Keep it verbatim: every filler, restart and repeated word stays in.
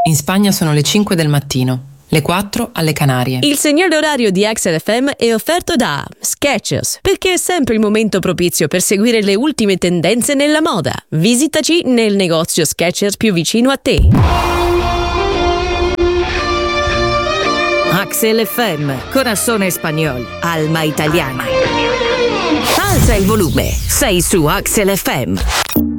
In Spagna sono le cinque del mattino, le quattro alle Canarie. Il segnale orario di Axel F M è offerto da Skechers, perché è sempre il momento propizio per seguire le ultime tendenze nella moda. Visitaci nel negozio Skechers più vicino a te. Axel F M, Corazón Español, Alma Italiana. Alza il volume, sei su Axel F M.